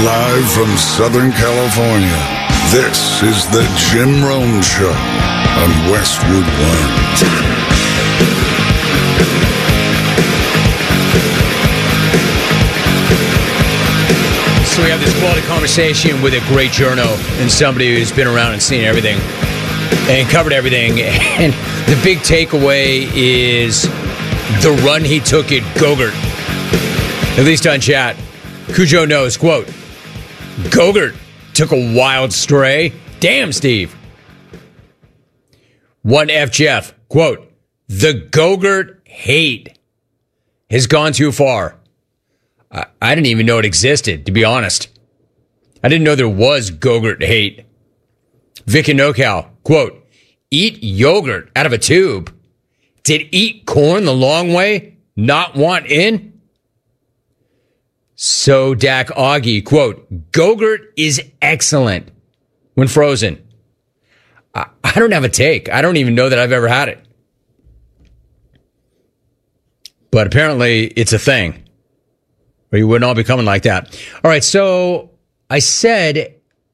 Live from Southern California, this is the Jim Rome Show on Westwood One. So we have this quality conversation with a great journo and somebody who's been around and seen everything and covered everything. And the big takeaway is the run he took at Go-Gurt. At least on chat. Cujo knows, quote, Go-Gurt took a wild stray. Damn, Steve. 1F Jeff, quote, the Go-Gurt hate has gone too far. I didn't even know it existed, to be honest. I didn't know there was Go-Gurt hate. Vic and NoCal, quote, eat yogurt out of a tube. Did eat corn the long way not want in? So Dak Augie, quote, Go-Gurt is excellent when frozen. I don't have a take. I don't even know that I've ever had it. But apparently it's a thing. Or you wouldn't all be coming like that. All right, so I said,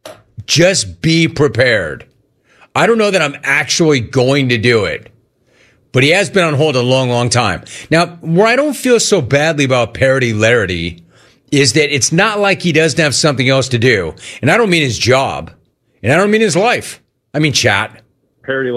just be prepared. I don't know that I'm actually going to do it. But he has been on hold a long, long time. Now, where I don't feel so badly about Parody Larity is that it's not like he doesn't have something else to do. And I don't mean his job. And I don't mean his life. I mean chat. Parody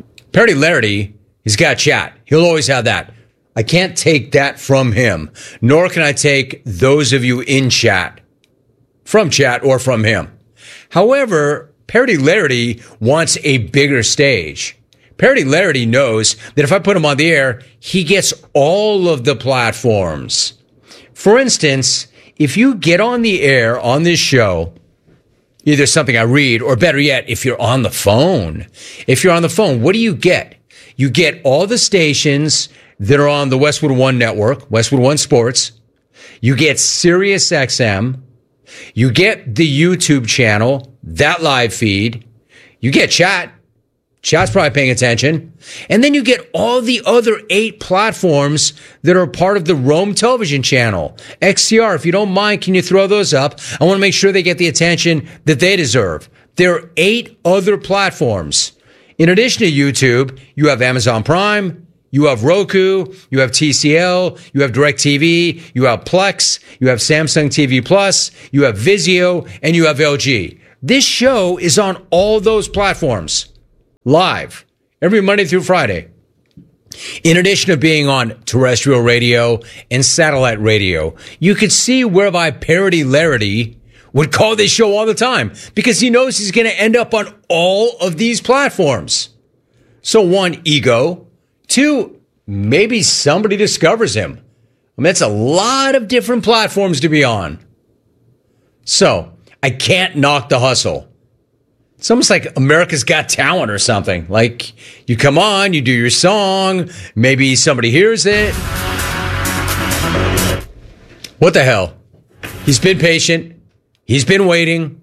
Larity, he's got chat. He'll always have that. I can't take that from him, nor can I take those of you in chat, from chat or from him. However, Parody Larity wants a bigger stage. Parody Larity knows that if I put him on the air, he gets all of the platforms. For instance, if you get on the air on this show, either something I read, or better yet, if you're on the phone. If you're on the phone, what do you get? You get all the stations that are on the Westwood One network, Westwood One Sports. You get Sirius XM. You get the YouTube channel, that live feed. You get chat. Chat's probably paying attention. And then you get all the other 8 platforms that are part of the Rome television channel. XCR, if you don't mind, can you throw those up? I want to make sure they get the attention that they deserve. There are 8 other platforms. In addition to YouTube, you have Amazon Prime, you have Roku, you have TCL, you have DirecTV, you have Plex, you have Samsung TV Plus, you have Vizio, and you have LG. This show is on all those platforms, live, every Monday through Friday. In addition to being on terrestrial radio and satellite radio, you could see whereby Parody Larity would call this show all the time because he knows he's going to end up on all of these platforms. So 1, ego. 2, maybe somebody discovers him. I mean, that's a lot of different platforms to be on. So I can't knock the hustle. It's almost like America's Got Talent or something. Like you come on, you do your song, maybe somebody hears it. What the hell? He's been patient. He's been waiting.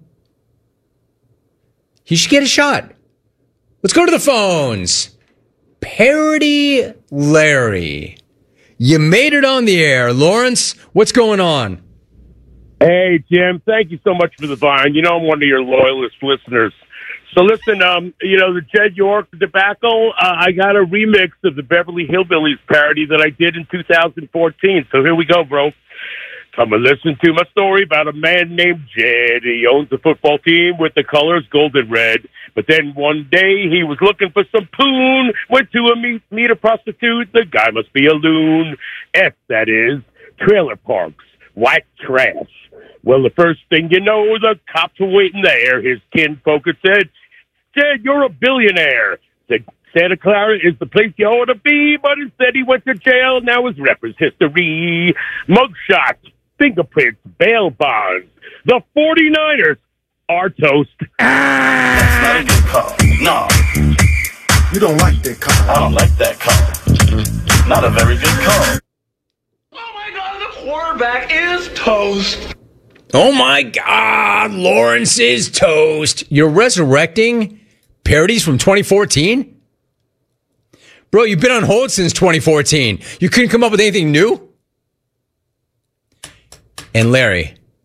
He should get a shot. Let's go to the phones. Parody Larry. You made it on the air. Lawrence, what's going on? Hey, Jim, thank you so much for the vine. You know I'm one of your loyalist listeners. So listen, the Jed York debacle, I got a remix of the Beverly Hillbillies parody that I did in 2014. So here we go, bro. Come and listen to my story about a man named Jed. He owns a football team with the colors gold and red. But then one day he was looking for some poon, went to meet a prostitute. The guy must be a loon. That is, trailer parks, white trash. Well, the first thing you know, the cops were waiting there. His kinfolk had said, Jed, you're a billionaire. Said, Santa Clara is the place you ought to be, but instead he went to jail. Now his rep is history. Mugshots, fingerprints, bail bonds. The 49ers are toast. That's not a good call. No. You don't like that call. I don't like that call. Not a very good call. Oh my God, the quarterback is toast. Oh my God, Lawrence is toast. You're resurrecting parodies from 2014? Bro, you've been on hold since 2014. You couldn't come up with anything new? And Larry,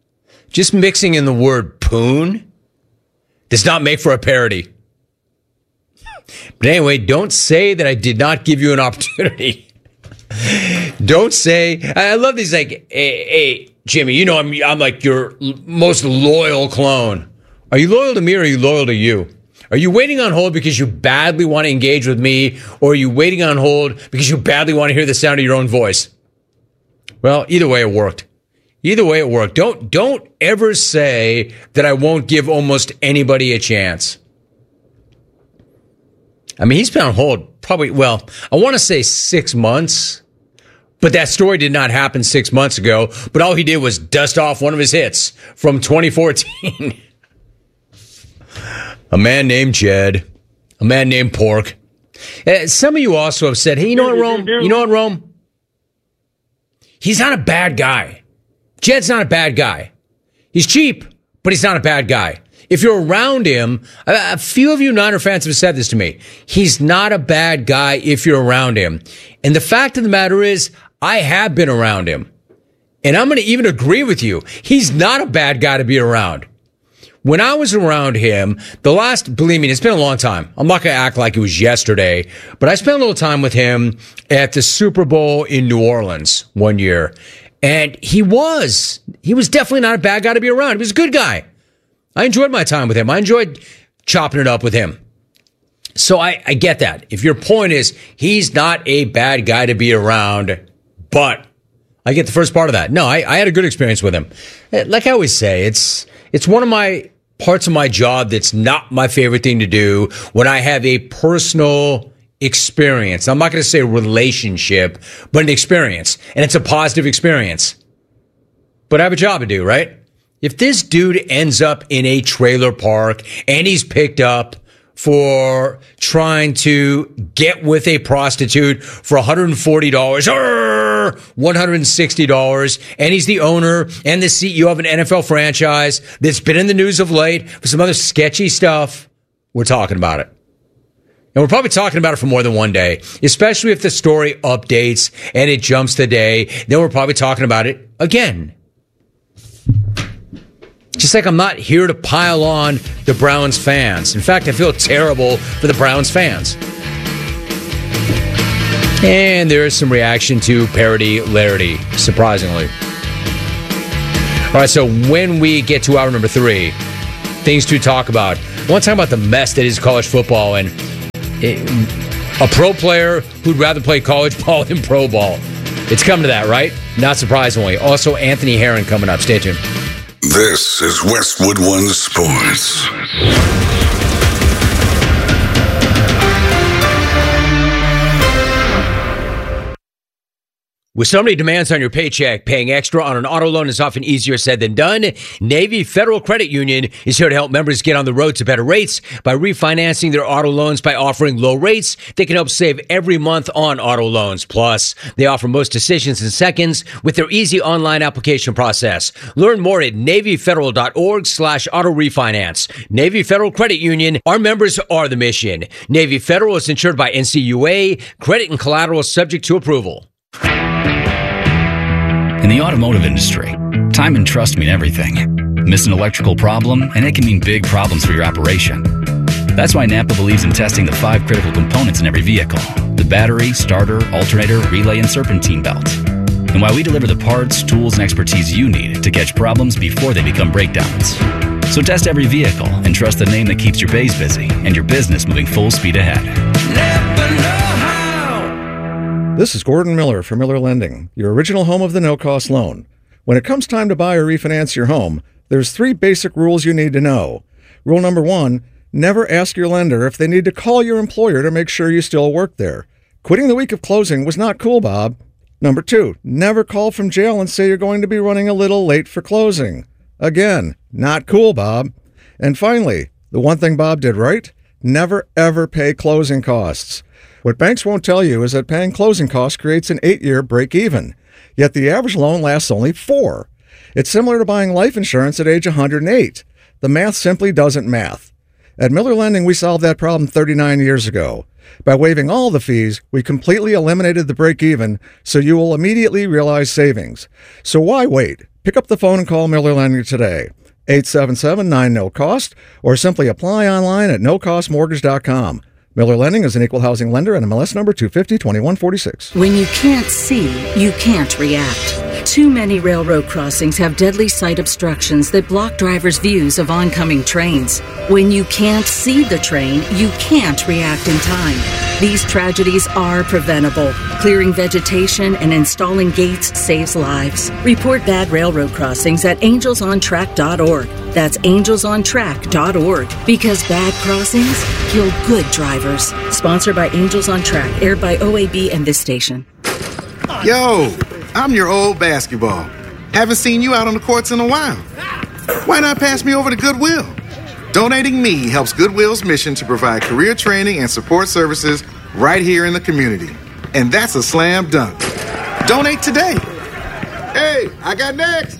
Just mixing in the word poon does not make for a parody. But anyway, don't say that I did not give you an opportunity. Don't say, I love these like, hey, Jimmy, you know I'm like your most loyal clone. Are you loyal to me or are you loyal to you? Are you waiting on hold because you badly want to engage with me, or are you waiting on hold because you badly want to hear the sound of your own voice? Well, either way it worked. Either way it worked. Don't ever say that I won't give almost anybody a chance. I mean, he's been on hold probably, well, I want to say 6 months, but that story did not happen 6 months ago. But all he did was dust off one of his hits from 2014. A man named Jed, a man named Pork. Some of you also have said, hey, you know what, Rome? You know what, Rome? He's not a bad guy. Jed's not a bad guy. He's cheap, but he's not a bad guy. If you're around him, a few of you Niner fans have said this to me. He's not a bad guy if you're around him. And the fact of the matter is, I have been around him. And I'm going to even agree with you. He's not a bad guy to be around. When I was around him, believe me, it's been a long time. I'm not going to act like it was yesterday, but I spent a little time with him at the Super Bowl in New Orleans one year. And he was definitely not a bad guy to be around. He was a good guy. I enjoyed my time with him. I enjoyed chopping it up with him. So I get that. If your point is he's not a bad guy to be around, but I get the first part of that. No, I had a good experience with him. Like I always say, it's one of my parts of my job that's not my favorite thing to do when I have a personal experience. I'm not going to say relationship, but an experience. And it's a positive experience. But I have a job to do, right? If this dude ends up in a trailer park and he's picked up for trying to get with a prostitute for $140 or $160, and he's the owner and the CEO of an NFL franchise that's been in the news of late for some other sketchy stuff, we're talking about it. And we're probably talking about it for more than one day, especially if the story updates and it jumps the day. Then we're probably talking about it again. Just like I'm not here to pile on the Browns fans. In fact, I feel terrible for the Browns fans. And there is some reaction to Parody Larry, surprisingly. All right, so when we get to hour number 3, things to talk about. I want to talk about the mess that is college football and a pro player who'd rather play college ball than pro ball. It's coming to that, right? Not surprisingly. Also, Anthony Herron coming up. Stay tuned. This is Westwood One Sports. With so many demands on your paycheck, paying extra on an auto loan is often easier said than done. Navy Federal Credit Union is here to help members get on the road to better rates by refinancing their auto loans by offering low rates. They can help save every month on auto loans. Plus, they offer most decisions in seconds with their easy online application process. Learn more at NavyFederal.org/auto refinance. Navy Federal Credit Union. Our members are the mission. Navy Federal is insured by NCUA. Credit and collateral is subject to approval. In the automotive industry, time and trust mean everything. Miss an electrical problem, and it can mean big problems for your operation. That's why Napa believes in testing the 5 critical components in every vehicle: the battery, starter, alternator, relay, and serpentine belt. And why we deliver the parts, tools, and expertise you need to catch problems before they become breakdowns. So test every vehicle and trust the name that keeps your bays busy and your business moving full speed ahead. Napa know-how. This is Gordon Miller from Miller Lending, your original home of the no-cost loan. When it comes time to buy or refinance your home, there's 3 basic rules you need to know. Rule number 1, never ask your lender if they need to call your employer to make sure you still work there. Quitting the week of closing was not cool, Bob. Number 2, never call from jail and say you're going to be running a little late for closing. Again, not cool, Bob. And finally, the one thing Bob did right, never ever pay closing costs. What banks won't tell you is that paying closing costs creates an 8-year break-even, yet the average loan lasts only 4. It's similar to buying life insurance at age 108. The math simply doesn't math. At Miller Lending, we solved that problem 39 years ago. By waiving all the fees, we completely eliminated the break-even, so you will immediately realize savings. So why wait? Pick up the phone and call Miller Lending today. 877-9-NO-COST, or simply apply online at nocostmortgage.com. Miller Lending is an equal housing lender and MLS number 250-2146. When you can't see, you can't react. Too many railroad crossings have deadly sight obstructions that block drivers' views of oncoming trains. When you can't see the train, you can't react in time. These tragedies are preventable. Clearing vegetation and installing gates saves lives. Report bad railroad crossings at angelsontrack.org. That's angelsontrack.org. Because bad crossings kill good drivers. Sponsored by Angels on Track, aired by OAB and this station. Yo, I'm your old basketball. Haven't seen you out on the courts in a while. Why not pass me over to Goodwill? Donating me helps Goodwill's mission to provide career training and support services right here in the community. And that's a slam dunk. Donate today. Hey, I got next.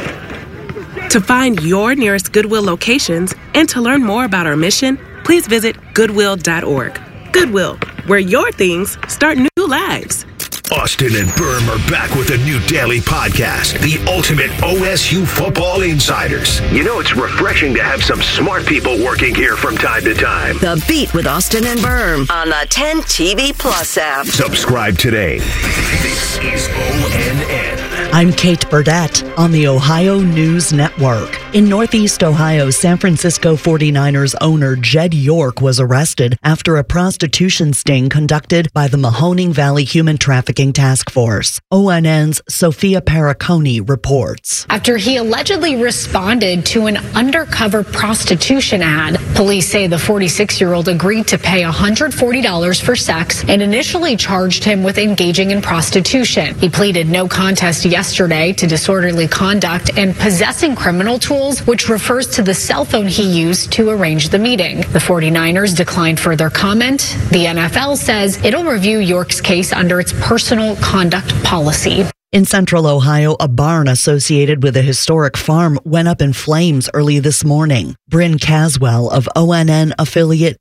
To find your nearest Goodwill locations and to learn more about our mission, please visit goodwill.org. Goodwill, where your things start new lives. Austin and Berm are back with a new daily podcast, the ultimate OSU Football Insiders. You know, it's refreshing to have some smart people working here from time to time. The Beat with Austin and Berm on the 10 TV Plus app. Subscribe today. This is ONN. I'm Kate Burdett on the Ohio News Network. In Northeast Ohio, San Francisco 49ers owner Jed York was arrested after a prostitution sting conducted by the Mahoning Valley Human Trafficking Task Force. ONN's Sophia Paraconi reports. After he allegedly responded to an undercover prostitution ad, police say the 46-year-old agreed to pay $140 for sex and initially charged him with engaging in prostitution. He pleaded no contest yesterday to disorderly conduct and possessing criminal tools, which refers to the cell phone he used to arrange the meeting. The 49ers declined further comment. The NFL says it'll review York's case under its personal conduct policy. In central Ohio, a barn associated with a historic farm went up in flames early this morning. Bryn Caswell of ONN affiliate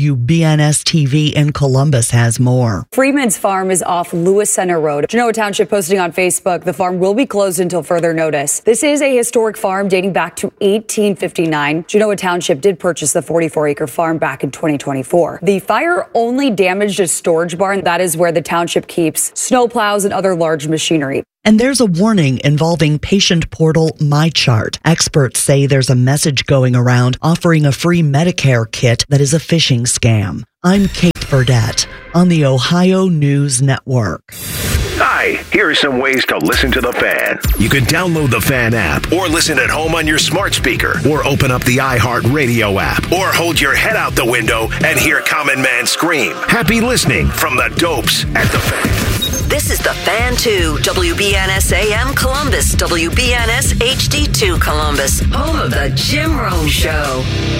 WBNS-TV in Columbus has more. Freeman's Farm is off Lewis Center Road. Genoa Township posting on Facebook, the farm will be closed until further notice. This is a historic farm dating back to 1859. Genoa Township did purchase the 44-acre farm back in 2024. The fire only damaged a storage barn. That is where the township keeps snowplows and other large machinery. And there's a warning involving patient portal MyChart. Experts say there's a message going around offering a free Medicare kit that is a phishing scam. I'm Kate Burdett on the Ohio News Network. Hi, here are some ways to listen to The Fan. You can download the Fan app or listen at home on your smart speaker or open up the iHeartRadio app or hold your head out the window and hear Common Man scream. Happy listening from the Dopes at The Fan. This is The Fan 2, WBNS AM Columbus, WBNS HD2 Columbus, home of the Jim Rome Show.